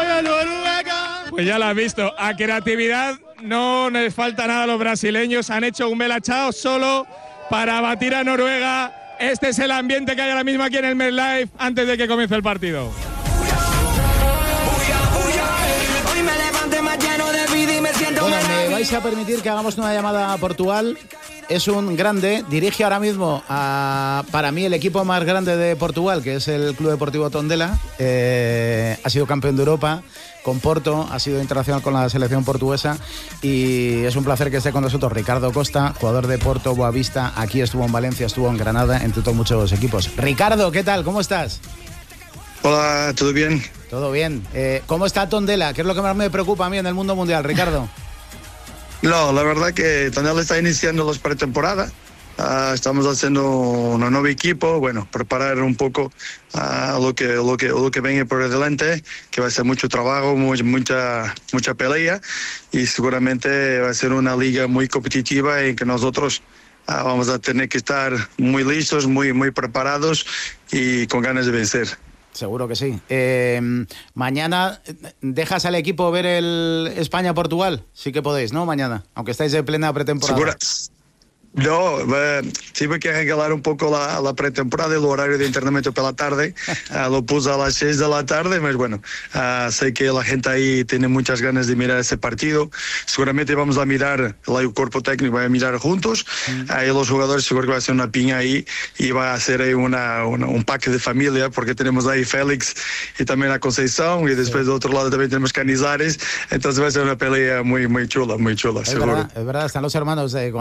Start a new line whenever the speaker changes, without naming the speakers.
Pues ya lo has visto, a creatividad no les falta nada a los brasileños, han hecho un Bella Ciao solo para batir a Noruega. Este es el ambiente que hay ahora mismo aquí en el MetLife antes de que comience el partido.
Bueno, me vais a permitir que hagamos una llamada a Portugal. Es un grande, dirige ahora mismo a, para mí, el equipo más grande de Portugal, que es el Club Deportivo Tondela. Ha sido campeón de Europa con Porto, ha sido internacional con la selección portuguesa y es un placer que esté con nosotros Ricardo Costa, jugador de Porto, Boavista. Aquí estuvo en Valencia, estuvo en Granada, entre todos muchos equipos. Ricardo, ¿qué tal? ¿Cómo estás?
Hola, ¿todo bien?
Todo bien. ¿Cómo está Tondela? ¿Qué es lo que más me preocupa a mí en el mundo mundial, Ricardo?
No, la verdad que Tondela está iniciando las pretemporadas. Estamos haciendo un nuevo equipo, bueno, preparar un poco lo que venga por delante, que va a ser mucho trabajo, mucha pelea y seguramente va a ser una liga muy competitiva en que nosotros vamos a tener que estar muy listos, muy preparados y con ganas de vencer.
Seguro que sí. Mañana, ¿dejas al equipo ver el España-Portugal? Sí que podéis, ¿no? Mañana, aunque estáis en plena pretemporada.
No, tuve que regalar un poco la pretemporada, el horario de entrenamiento por la tarde. Lo puse a las 6 de la tarde, pero bueno, sé que la gente ahí tiene muchas ganas de mirar ese partido. Seguramente vamos a mirar, el cuerpo técnico va a mirar juntos. Ahí los jugadores seguro que va a ser una piña ahí y va a ser ahí un pack de familia, porque tenemos ahí Félix y también a Conceição y después de otro lado también tenemos Canizares. Entonces va a ser una pelea muy chula,
Es
seguro.
verdad, están los hermanos